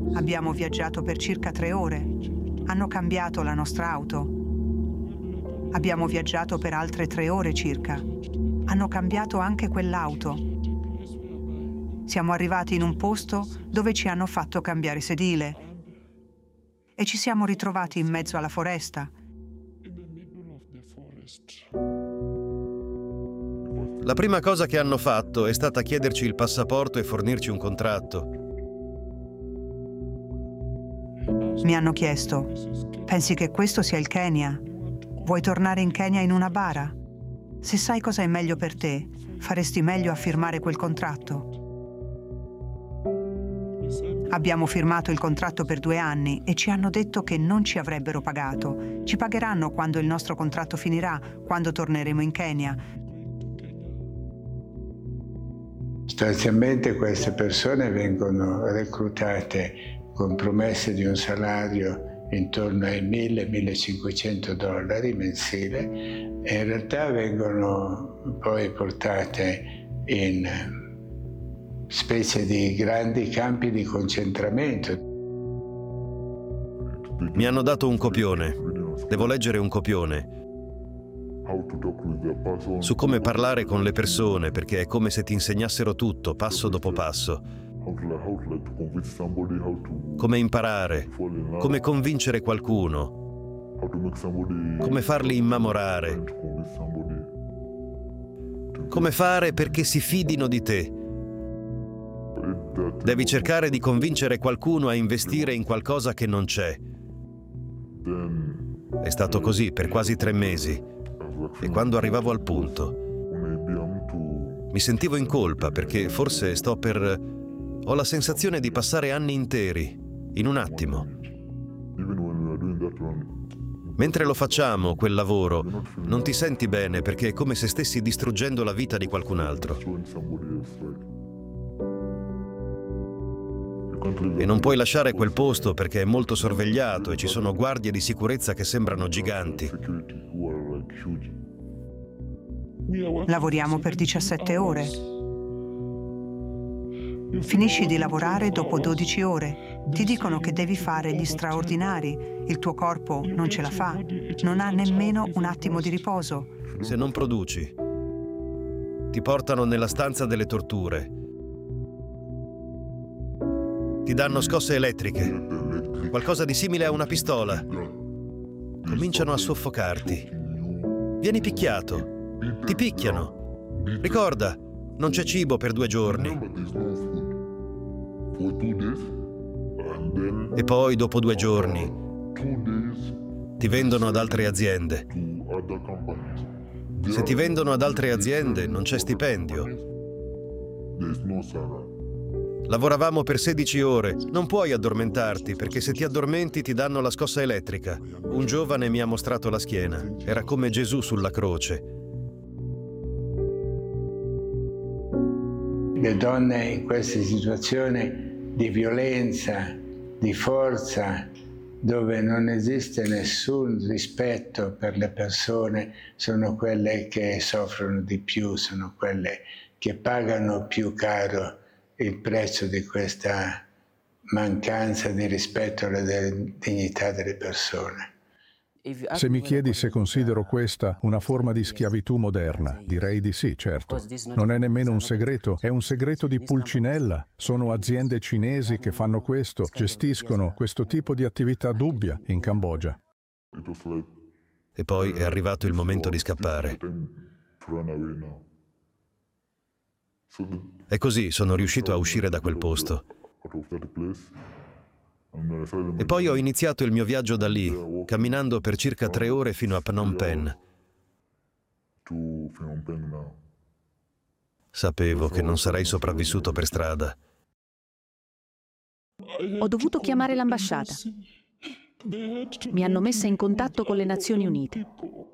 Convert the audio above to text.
Abbiamo viaggiato per circa 3 ore. Hanno cambiato la nostra auto. Abbiamo viaggiato per altre 3 ore circa. Hanno cambiato anche quell'auto. Siamo arrivati in un posto dove ci hanno fatto cambiare sedile e ci siamo ritrovati in mezzo alla foresta. La prima cosa che hanno fatto è stata chiederci il passaporto e fornirci un contratto. Mi hanno chiesto: pensi che questo sia il Kenya? Vuoi tornare in Kenya in una bara? Se sai cosa è meglio per te, faresti meglio a firmare quel contratto. Abbiamo firmato il contratto per 2 anni e ci hanno detto che non ci avrebbero pagato. Ci pagheranno quando il nostro contratto finirà, quando torneremo in Kenya. Sostanzialmente queste persone vengono reclutate con promesse di un salario intorno ai $1.000-1.500 mensile e in realtà vengono poi portate in specie di grandi campi di concentramento. Mi hanno dato un copione. Devo leggere un copione su come parlare con le persone, perché è come se ti insegnassero tutto, passo dopo passo. Come imparare, come convincere qualcuno, come farli innamorare, come fare perché si fidino di te. Devi cercare di convincere qualcuno a investire in qualcosa che non c'è. È stato così per quasi 3 mesi. E quando arrivavo al punto, mi sentivo in colpa perché forse ho la sensazione di passare anni interi, in un attimo. Mentre lo facciamo, quel lavoro, non ti senti bene perché è come se stessi distruggendo la vita di qualcun altro. E non puoi lasciare quel posto perché è molto sorvegliato e ci sono guardie di sicurezza che sembrano giganti. Lavoriamo per 17 ore. Finisci di lavorare dopo 12 ore. Ti dicono che devi fare gli straordinari. Il tuo corpo non ce la fa. Non ha nemmeno un attimo di riposo. Se non produci, ti portano nella stanza delle torture. Ti danno scosse elettriche, qualcosa di simile a una pistola. Cominciano a soffocarti. Vieni picchiato. Ti picchiano. Ricorda, non c'è cibo per 2 giorni. E poi, dopo 2 giorni, ti vendono ad altre aziende. Se ti vendono ad altre aziende, non c'è stipendio. Lavoravamo per 16 ore. Non puoi addormentarti, perché se ti addormenti ti danno la scossa elettrica. Un giovane mi ha mostrato la schiena. Era come Gesù sulla croce. Le donne in queste situazioni di violenza, di forza, dove non esiste nessun rispetto per le persone, sono quelle che soffrono di più, sono quelle che pagano più caro il prezzo di questa mancanza di rispetto alla dignità delle persone. Se mi chiedi se considero questa una forma di schiavitù moderna, direi di sì, certo. Non è nemmeno un segreto, è un segreto di Pulcinella. Sono aziende cinesi che fanno questo, gestiscono questo tipo di attività dubbia in Cambogia. E poi è arrivato il momento di scappare. E così sono riuscito a uscire da quel posto. E poi ho iniziato il mio viaggio da lì, camminando per circa 3 ore fino a Phnom Penh. Sapevo che non sarei sopravvissuto per strada. Ho dovuto chiamare l'ambasciata. Mi hanno messa in contatto con le Nazioni Unite.